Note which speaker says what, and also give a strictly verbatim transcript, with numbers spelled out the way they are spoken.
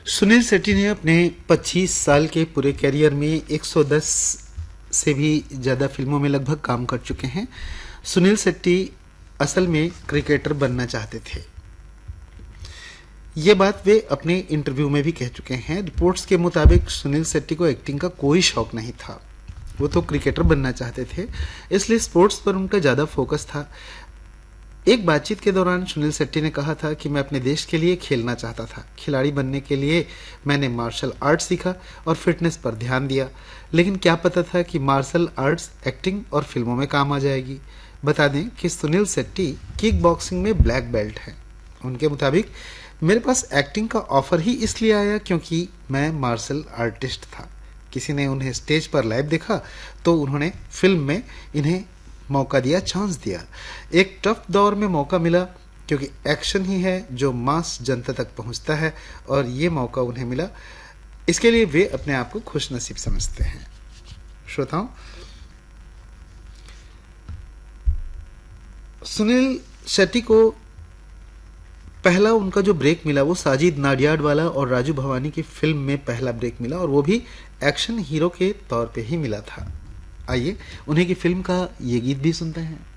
Speaker 1: सुनील शेट्टी ने अपने पच्चीस साल के पूरे करियर में एक सौ दस से भी ज़्यादा फिल्मों में लगभग काम कर चुके हैं। सुनील शेट्टी असल में क्रिकेटर बनना चाहते थे। ये बात वे अपने इंटरव्यू में भी कह चुके हैं। रिपोर्ट्स के मुताबिक सुनील शेट्टी को एक्टिंग का कोई शौक नहीं था, वो तो क्रिकेटर बनना चाहते थे, इसलिए स्पोर्ट्स पर उनका ज़्यादा फोकस था। एक बातचीत के दौरान सुनील शेट्टी ने कहा था कि मैं अपने देश के लिए खेलना चाहता था। खिलाड़ी बनने के लिए मैंने मार्शल आर्ट सीखा और फिटनेस पर ध्यान दिया, लेकिन क्या पता था कि मार्शल आर्ट्स एक्टिंग और फिल्मों में काम आ जाएगी। बता दें कि सुनील शेट्टी किक बॉक्सिंग में ब्लैक बेल्ट हैं। उनके मुताबिक मेरे पास एक्टिंग का ऑफर ही इसलिए आया क्योंकि मैं मार्शल आर्टिस्ट था। किसी ने उन्हें स्टेज पर लाइव देखा तो उन्होंने फिल्म में इन्हें मौका दिया, चांस दिया। एक टफ दौर में मौका मिला क्योंकि एक्शन ही है जो मास जनता तक पहुंचता है और ये मौका उन्हें मिला। इसके लिए वे अपने आप को खुशनसीब समझते हैं। श्रोताओं, सुनील शेट्टी को पहला उनका जो ब्रेक मिला वो साजिद नाडियाडवाला और राजू भवानी की फिल्म में पहला ब्रेक मिला और वो भी एक्शन हीरो के तौर पे ही मिला था। आइए उन्हीं की फिल्म का ये गीत भी सुनते हैं।